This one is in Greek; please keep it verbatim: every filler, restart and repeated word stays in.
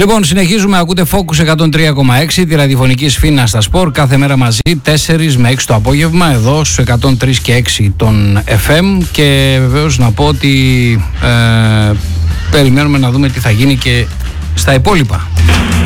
Λοιπόν, συνεχίζουμε. Ακούτε Focus εκατόν τρία κόμμα έξι, τη ραδιοφωνική Σφίνα στα σπορ. Κάθε μέρα μαζί, τέσσερις με έξι το απόγευμα, εδώ στους εκατόν τρία και έξι των εφ εμ. Και βεβαίως να πω ότι ε, περιμένουμε να δούμε τι θα γίνει και στα υπόλοιπα.